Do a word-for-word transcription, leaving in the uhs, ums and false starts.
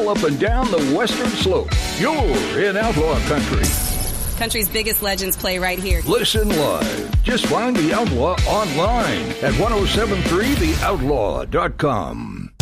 all up and down the western slope. You're in Outlaw Country. Country's biggest legends play right here. Listen live. Just find The Outlaw online at ten seventy-three the outlaw dot com.